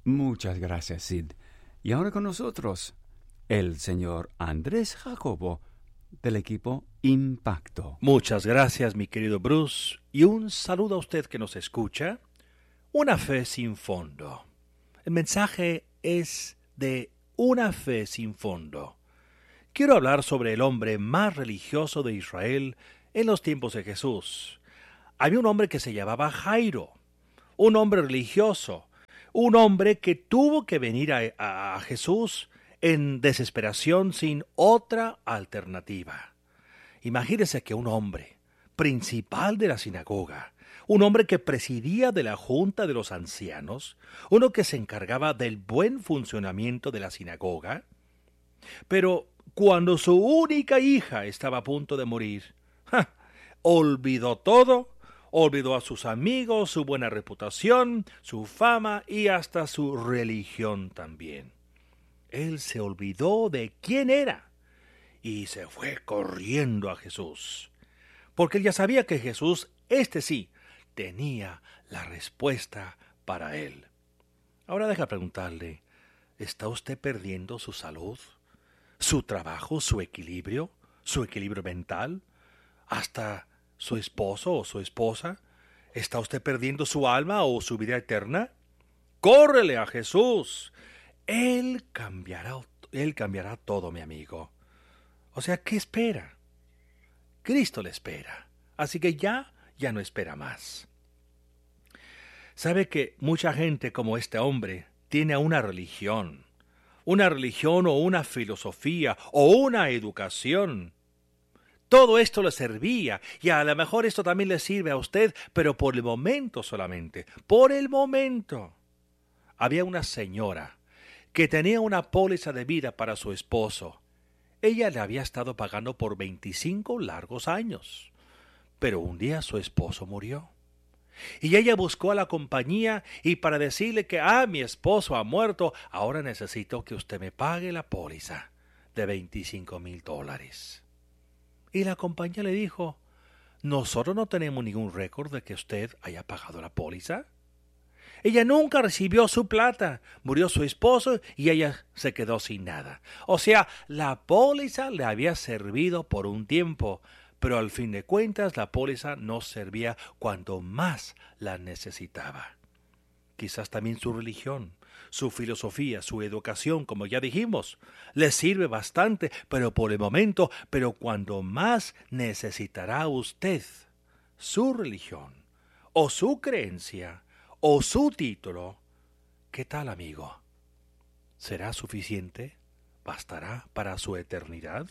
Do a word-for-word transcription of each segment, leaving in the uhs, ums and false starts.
Muchas gracias, Sid. Y ahora con nosotros, el señor Andrés Jacobo, del equipo Impacto. Muchas gracias, mi querido Bruce, y un saludo a usted que nos escucha. Una fe sin fondo. El mensaje es de una fe sin fondo. Quiero hablar sobre el hombre más religioso de Israel en los tiempos de Jesús. Había un hombre que se llamaba Jairo, un hombre religioso, un hombre que tuvo que venir a, a, a Jesús en desesperación sin otra alternativa. Imagínese que un hombre, principal de la sinagoga, un hombre que presidía de la junta de los ancianos, uno que se encargaba del buen funcionamiento de la sinagoga, pero cuando su única hija estaba a punto de morir, ¡ja!, olvidó todo, olvidó a sus amigos, su buena reputación, su fama y hasta su religión también. Él se olvidó de quién era y se fue corriendo a Jesús, porque él ya sabía que Jesús, este sí, tenía la respuesta para él. Ahora deja preguntarle, ¿está usted perdiendo su salud, su trabajo, su equilibrio, su equilibrio mental, hasta su esposo o su esposa? ¿Está usted perdiendo su alma o su vida eterna? ¡Córrele a Jesús! Él cambiará, él cambiará todo, mi amigo. O sea, ¿qué espera? Cristo le espera. Así que ya, ya no espera más. ¿Sabe que mucha gente como este hombre tiene una religión? Una religión o una filosofía o una educación. Todo esto le servía y a lo mejor esto también le sirve a usted, pero por el momento solamente. Por el momento. Había una señora que tenía una póliza de vida para su esposo. Ella le había estado pagando por veinticinco largos años. Pero un día su esposo murió. Y ella buscó a la compañía y para decirle que, ah, mi esposo ha muerto, ahora necesito que usted me pague la póliza de veinticinco mil dólares. Y la compañía le dijo, nosotros no tenemos ningún récord de que usted haya pagado la póliza. Ella nunca recibió su plata, murió su esposo y ella se quedó sin nada. O sea, la póliza le había servido por un tiempo, pero al fin de cuentas la póliza no servía cuando más la necesitaba. Quizás también su religión, su filosofía, su educación, como ya dijimos, le sirve bastante, pero por el momento, pero cuando más necesitará usted su religión, o su creencia, o su título, ¿qué tal, amigo? ¿Será suficiente? ¿Bastará para su eternidad?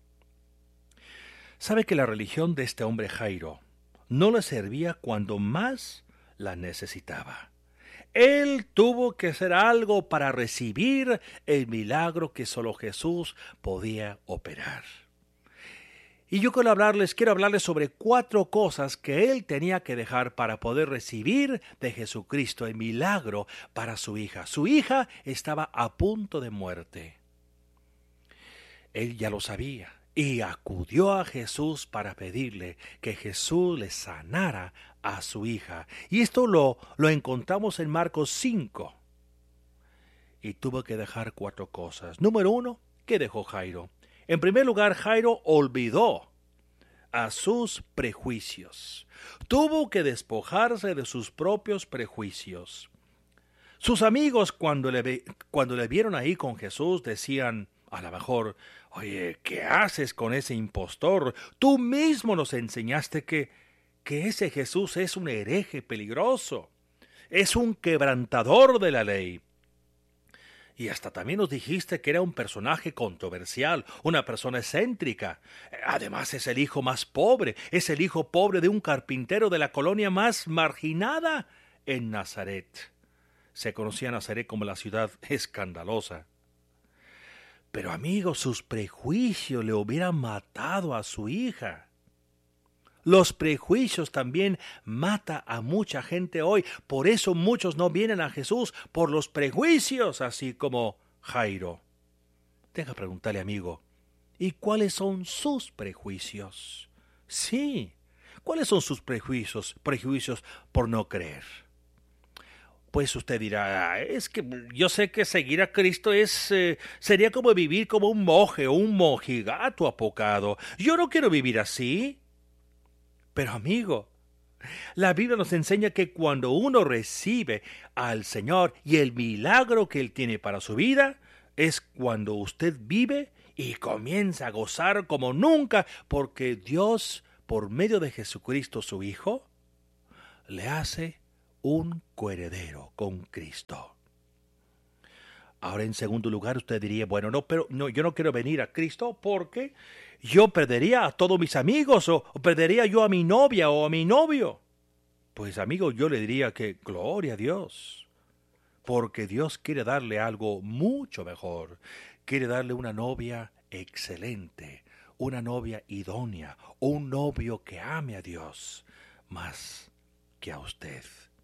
¿Sabe que la religión de este hombre Jairo no le servía cuando más la necesitaba? Él tuvo que hacer algo para recibir el milagro que solo Jesús podía operar. Y yo quiero hablarles, quiero hablarles sobre cuatro cosas que él tenía que dejar para poder recibir de Jesucristo el milagro para su hija. Su hija estaba a punto de muerte. Él ya lo sabía y acudió a Jesús para pedirle que Jesús le sanara a su hija. Y esto lo, lo encontramos en Marcos cinco. Y tuvo que dejar cuatro cosas. Número uno, ¿qué dejó Jairo? En primer lugar, Jairo olvidó a sus prejuicios. Tuvo que despojarse de sus propios prejuicios. Sus amigos, cuando le, cuando le vieron ahí con Jesús, decían, a lo mejor, oye, ¿qué haces con ese impostor? Tú mismo nos enseñaste que, que ese Jesús es un hereje peligroso, es un quebrantador de la ley. Y hasta también nos dijiste que era un personaje controversial, una persona excéntrica. Además es el hijo más pobre, es el hijo pobre de un carpintero de la colonia más marginada en Nazaret. Se conocía a Nazaret como la ciudad escandalosa. Pero amigos, sus prejuicios le hubieran matado a su hija. Los prejuicios también mata a mucha gente hoy. Por eso muchos no vienen a Jesús, por los prejuicios, así como Jairo. Deja preguntarle, amigo, ¿y cuáles son sus prejuicios? Sí, ¿cuáles son sus prejuicios, prejuicios por no creer? Pues usted dirá, es que yo sé que seguir a Cristo es eh, sería como vivir como un monje o un mojigato apocado. Yo no quiero vivir así. Pero amigo, la Biblia nos enseña que cuando uno recibe al Señor y el milagro que Él tiene para su vida, es cuando usted vive y comienza a gozar como nunca, porque Dios, por medio de Jesucristo su Hijo, le hace un coheredero con Cristo. Ahora, en segundo lugar, usted diría, bueno, no, pero no, yo no quiero venir a Cristo porque yo perdería a todos mis amigos o, o perdería yo a mi novia o a mi novio. Pues, amigo, yo le diría que gloria a Dios, porque Dios quiere darle algo mucho mejor. Quiere darle una novia excelente, una novia idónea, un novio que ame a Dios más que a usted.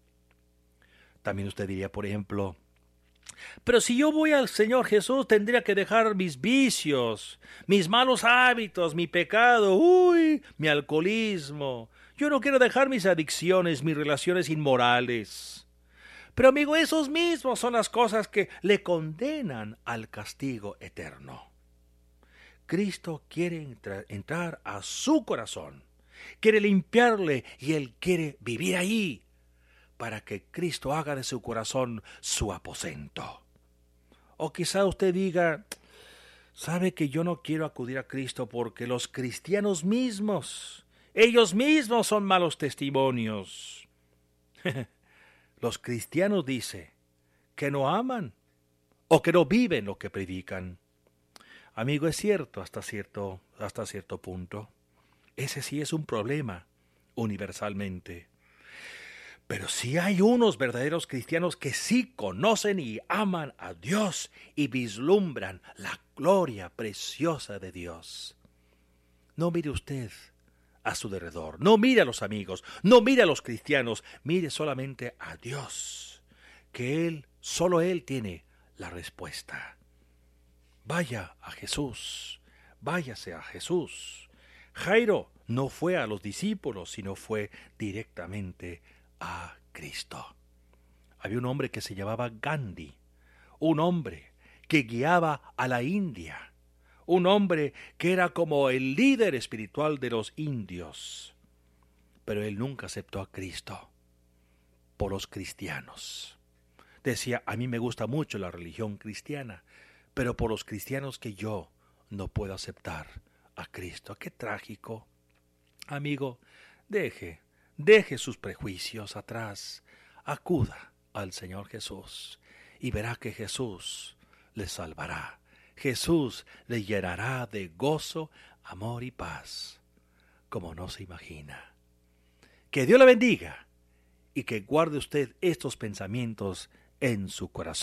También usted diría, por ejemplo, pero si yo voy al Señor Jesús, tendría que dejar mis vicios, mis malos hábitos, mi pecado, uy, mi alcoholismo. Yo no quiero dejar mis adicciones, mis relaciones inmorales. Pero amigo, esos mismos son las cosas que le condenan al castigo eterno. Cristo quiere entra- entrar a su corazón, quiere limpiarle y Él quiere vivir ahí, para que Cristo haga de su corazón su aposento. O quizá usted diga, sabe que yo no quiero acudir a Cristo porque los cristianos mismos, ellos mismos son malos testimonios. Los cristianos dicen que no aman o que no viven lo que predican. Amigo, es cierto hasta cierto, hasta cierto punto. Ese sí es un problema universalmente. Pero sí hay unos verdaderos cristianos que sí conocen y aman a Dios y vislumbran la gloria preciosa de Dios. No mire usted a su derredor, no mire a los amigos, no mire a los cristianos, mire solamente a Dios, que Él, solo Él tiene la respuesta. Vaya a Jesús, váyase a Jesús. Jairo no fue a los discípulos, sino fue directamente a Cristo. Había un hombre que se llamaba Gandhi, un hombre que guiaba a la India, un hombre que era como el líder espiritual de los indios, pero él nunca aceptó a Cristo por los cristianos. Decía, a mí me gusta mucho la religión cristiana, pero por los cristianos que yo no puedo aceptar a Cristo. ¡Qué trágico! Amigo, deje Deje sus prejuicios atrás, acuda al Señor Jesús y verá que Jesús le salvará. Jesús le llenará de gozo, amor y paz, como no se imagina. Que Dios le bendiga y que guarde usted estos pensamientos en su corazón.